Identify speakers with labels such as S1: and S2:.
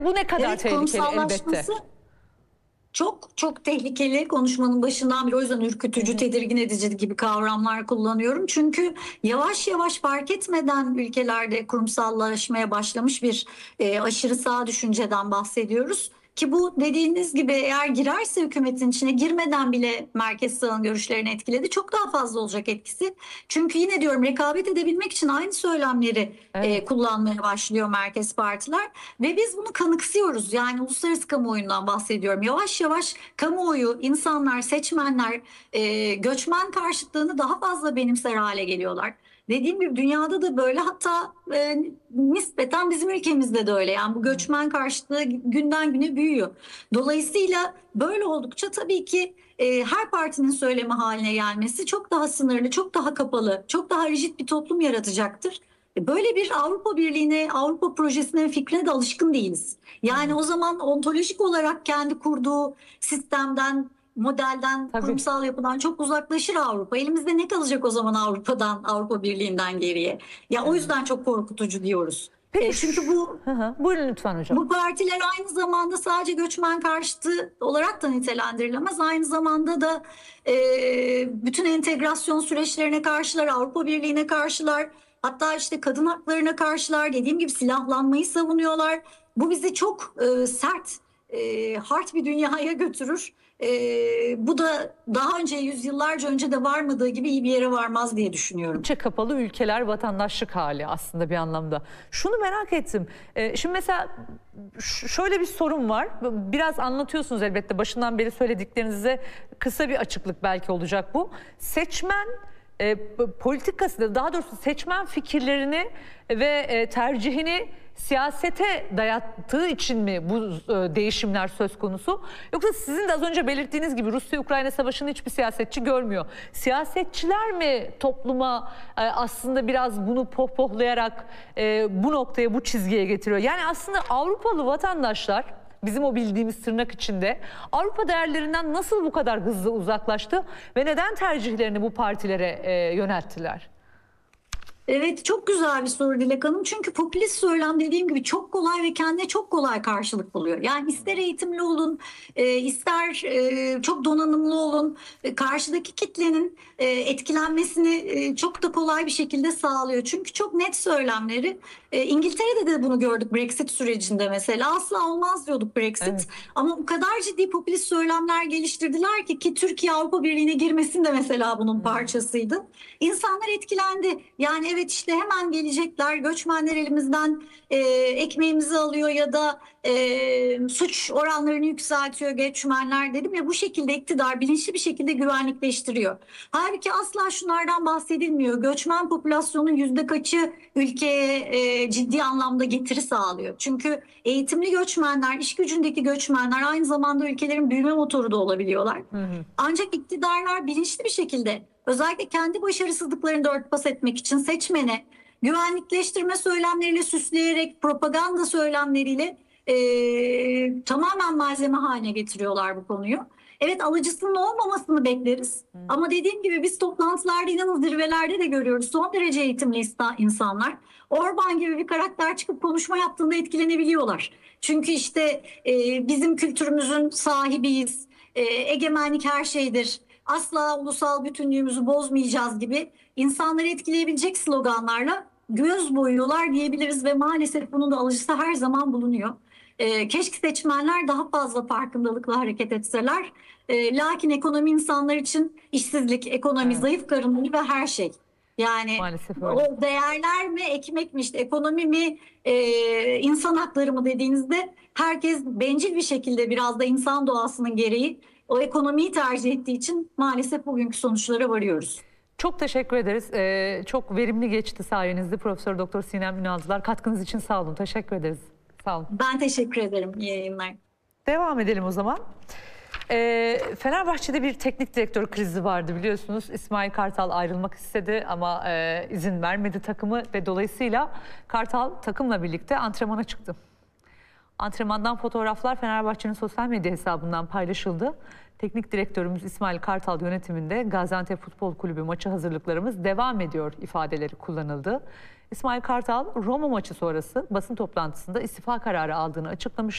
S1: Bu ne kadar
S2: Evet,
S1: tehlikeli elbette.
S2: kurumsallaşması çok çok tehlikeli, konuşmanın başından beri o yüzden
S1: Hı
S2: ürkütücü,
S1: hı.
S2: tedirgin edici gibi kavramlar kullanıyorum. Çünkü yavaş yavaş fark etmeden ülkelerde kurumsallaşmaya başlamış bir aşırı sağ düşünceden bahsediyoruz. Ki bu dediğiniz gibi eğer girerse hükümetin içine, girmeden bile merkez sağın görüşlerini etkiledi. Çok daha fazla olacak etkisi. Çünkü yine diyorum, rekabet edebilmek için aynı söylemleri
S1: Evet.
S2: kullanmaya başlıyor merkez partiler. Ve biz bunu kanıksıyoruz. Yani uluslararası kamuoyundan bahsediyorum. Yavaş yavaş kamuoyu, insanlar, seçmenler göçmen karşıtlığını daha fazla benimser hale geliyorlar. Dediğim gibi dünyada da böyle, hatta nispeten bizim ülkemizde de öyle. Yani bu
S1: Hı.
S2: göçmen karşıtlığı günden güne büyüyor. Dolayısıyla böyle oldukça tabii ki her partinin söylemi haline gelmesi çok daha sınırlı, çok daha kapalı, çok daha rigid bir toplum yaratacaktır. Böyle bir Avrupa Birliği'ne, Avrupa projesine, fikrine de alışkın değiliz. Yani
S1: Hı.
S2: o zaman ontolojik olarak kendi kurduğu sistemden, modelden,
S1: Tabii.
S2: kurumsal yapıdan çok uzaklaşır Avrupa. Elimizde ne kalacak o zaman Avrupa'dan, Avrupa Birliği'nden geriye? Ya o
S1: Evet.
S2: yüzden çok korkutucu diyoruz.
S1: Peki
S2: Çünkü bu
S1: Hı hı. Buyurun lütfen hocam.
S2: bu partiler aynı zamanda sadece göçmen karşıtı olarak da nitelendirilemez. Aynı zamanda da bütün entegrasyon süreçlerine karşılar, Avrupa Birliği'ne karşılar. Hatta işte kadın haklarına karşılar, dediğim gibi silahlanmayı savunuyorlar. Bu bizi çok sert, hard bir dünyaya götürür. Bu da daha önce, yüzyıllarca önce de varmadığı gibi iyi bir yere varmaz diye düşünüyorum.
S1: İçe kapalı ülkeler vatandaşlık hali aslında bir anlamda. Şunu merak ettim. Şimdi mesela şöyle bir sorun var. Biraz anlatıyorsunuz elbette, başından beri söylediklerinize kısa bir açıklık belki olacak bu. Seçmen politikası, daha doğrusu seçmen fikirlerini ve tercihini siyasete dayattığı için mi bu değişimler söz konusu? Yoksa sizin de az önce belirttiğiniz gibi Rusya-Ukrayna savaşını hiçbir siyasetçi görmüyor. Siyasetçiler mi topluma aslında biraz bunu pohpohlayarak bu noktaya, bu çizgiye getiriyor? Yani aslında Avrupalı vatandaşlar, bizim o bildiğimiz tırnak içinde, Avrupa değerlerinden nasıl bu kadar hızlı uzaklaştı ve neden tercihlerini bu partilere yönelttiler?
S2: Evet, çok güzel bir soru Dilek Hanım. Çünkü popülist söylem, dediğim gibi, çok kolay ve kendine çok kolay karşılık buluyor. Yani ister eğitimli olun, ister çok donanımlı olun, karşıdaki kitlenin etkilenmesini çok da kolay bir şekilde sağlıyor. Çünkü çok net söylemleri. İngiltere'de de bunu gördük Brexit sürecinde mesela. Asla olmaz diyorduk Brexit.
S1: Evet.
S2: Ama o kadar ciddi popülist söylemler geliştirdiler ki Türkiye Avrupa Birliği'ne girmesin de mesela bunun parçasıydı. İnsanlar etkilendi. Yani evet, işte hemen gelecekler, göçmenler elimizden ekmeğimizi alıyor ya da suç oranlarını yükseltiyor göçmenler, dedim ya, bu şekilde iktidar bilinçli bir şekilde güvenlikleştiriyor. Halbuki asla şunlardan bahsedilmiyor. Göçmen popülasyonun yüzde kaçı ülkeye ciddi anlamda getiri sağlıyor? Çünkü eğitimli göçmenler, iş gücündeki göçmenler aynı zamanda ülkelerin büyüme motoru da olabiliyorlar.
S1: Hı hı.
S2: Ancak iktidarlar bilinçli bir şekilde, özellikle kendi başarısızlıklarını da örtbas etmek için, seçmene güvenlikleştirme söylemleriyle süsleyerek, propaganda söylemleriyle tamamen malzeme haline getiriyorlar bu konuyu. Evet, alıcısının olmamasını bekleriz. Ama dediğim gibi biz toplantılarda, inanın zirvelerde de görüyoruz. Son derece eğitimli insanlar. Orban gibi bir karakter çıkıp konuşma yaptığında etkilenebiliyorlar. Çünkü işte bizim kültürümüzün sahibiyiz. Egemenlik her şeydir. Asla ulusal bütünlüğümüzü bozmayacağız gibi insanları etkileyebilecek sloganlarla göz boyuyorlar diyebiliriz ve maalesef bunun da alıcısı her zaman bulunuyor. Keşke seçmenler daha fazla farkındalıkla hareket etseler. Lakin ekonomi insanlar için işsizlik, ekonomi,
S1: Evet.
S2: zayıf karınları ve her şey. Yani
S1: Maalesef öyle.
S2: o değerler mi, ekmek mi, işte ekonomi mi, insan hakları mı dediğinizde herkes bencil bir şekilde, biraz da insan doğasının gereği, o ekonomiyi tercih ettiği için maalesef bugünkü sonuçlara varıyoruz.
S1: Çok teşekkür ederiz. Çok verimli geçti sayenizde Profesör Doktor Sinem Ünalcılar. Katkınız için sağ olun. Teşekkür ederiz. Sağ olun.
S2: Ben teşekkür ederim. İyi yayınlar.
S1: Devam edelim o zaman. Fenerbahçe'de bir teknik direktör krizi vardı biliyorsunuz. İsmail Kartal ayrılmak istedi ama izin vermedi takımı ve dolayısıyla Kartal takımla birlikte antrenmana çıktı. Antrenmandan fotoğraflar Fenerbahçe'nin sosyal medya hesabından paylaşıldı. Teknik direktörümüz İsmail Kartal yönetiminde Gaziantep Futbol Kulübü maçı hazırlıklarımız devam ediyor ifadeleri kullanıldı. İsmail Kartal Roma maçı sonrası basın toplantısında istifa kararı aldığını açıklamıştı.